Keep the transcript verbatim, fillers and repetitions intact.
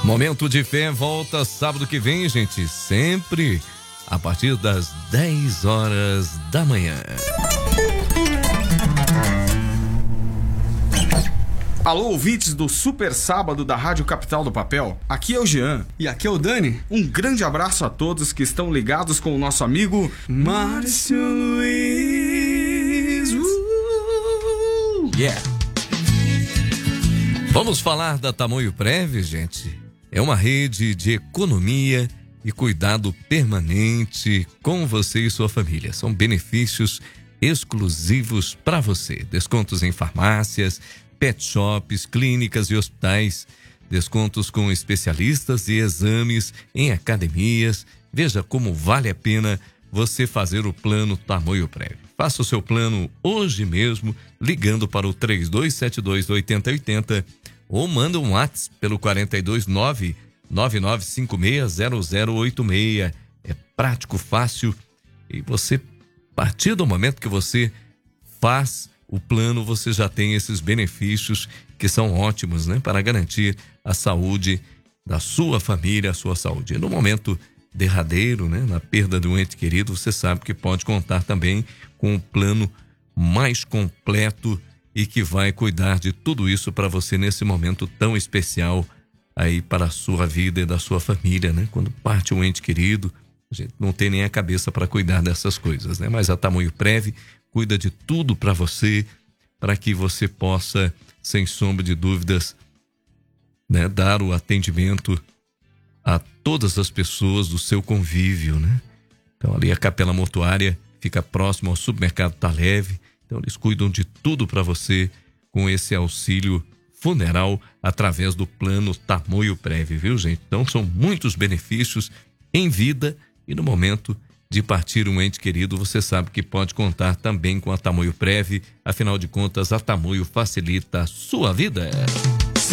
Momento de Fé volta sábado que vem, gente, sempre a partir das dez horas da manhã. Alô, ouvintes do Super Sábado da Rádio Capital do Papel, aqui é o Jean. E aqui é o Dani. Um grande abraço a todos que estão ligados com o nosso amigo Márcio Luiz. Uh! Yeah! Vamos falar da Tamoio Prev, gente? É uma rede de economia e cuidado permanente com você e sua família. São benefícios exclusivos para você. Descontos em farmácias, pet shops, clínicas e hospitais. Descontos com especialistas e exames em academias. Veja como vale a pena você fazer o plano Tamoio Prev. Faça o seu plano hoje mesmo, ligando para o três dois sete dois, oito zero oito zero ou manda um WhatsApp pelo quatro dois nove, nove nove cinco seis, zero zero oito seis. É prático, fácil, e você, a partir do momento que você faz o plano, você já tem esses benefícios que são ótimos, né? Para garantir a saúde da sua família, a sua saúde. E no momento derradeiro, né? Na perda de um ente querido, você sabe que pode contar também com um plano mais completo e que vai cuidar de tudo isso para você nesse momento tão especial aí para a sua vida e da sua família, né? Quando parte um ente querido, a gente não tem nem a cabeça para cuidar dessas coisas, né? Mas a Tamoio Prev cuida de tudo para você, para que você possa, sem sombra de dúvidas, né, dar o atendimento a todas as pessoas do seu convívio, né? Então ali a Capela Mortuária fica próximo ao supermercado Tá Leve. Então eles cuidam de tudo para você com esse auxílio funeral através do plano Tamoio Prev, viu, gente? Então são muitos benefícios em vida e no momento de partir um ente querido, você sabe que pode contar também com a Tamoio Prev. Afinal de contas, a Tamoio facilita a sua vida.